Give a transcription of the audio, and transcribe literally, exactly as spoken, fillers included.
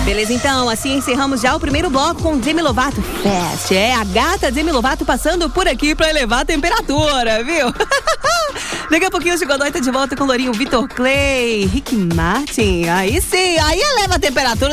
Beleza, então, assim encerramos já o primeiro bloco com Demi Lovato Fast. É, a gata Demi Lovato passando por aqui pra elevar a temperatura, viu? Daqui a pouquinho o Chico Dois tá de volta com o Lourinho Vitor Clay, Rick Martin. Aí sim, aí eleva a temperatura.